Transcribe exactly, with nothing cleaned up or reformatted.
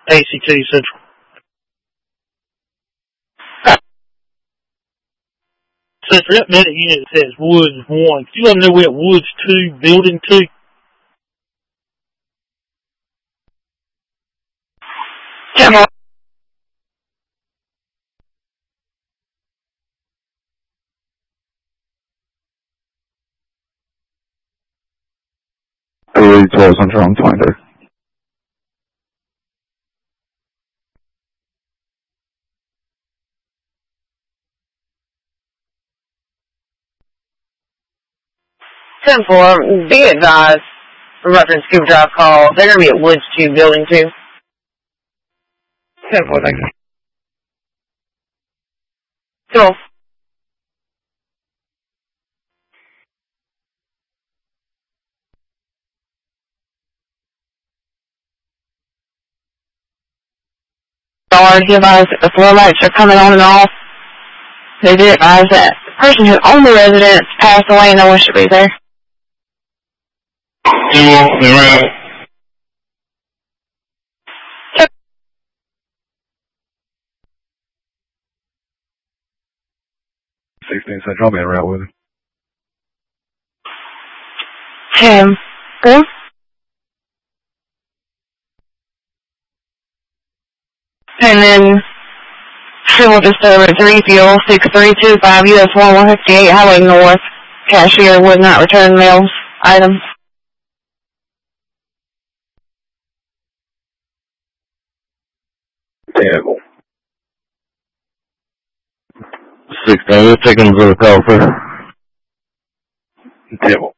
A C T Central. So for that medic unit that says Woods one, could you let me know we're at Woods two, Building two? Yeah. three twelve Central on twenty-third. ten four, be advised, reference scuba drive call, they're going to be at Woods two, Building two. ten four, thank you. Cool. He advised that the floor lights are coming on and off. They did advise that the person who owned the residence passed away and no one should be there. sixteen Central, I'll be en route with him. Tim. Good. And then civil disturbance three fuel six three two five U S one one fifty-eight Highway North. Cashier would not return mails items. Terrible. sixteen, we're taking him to the call, sir. Terrible.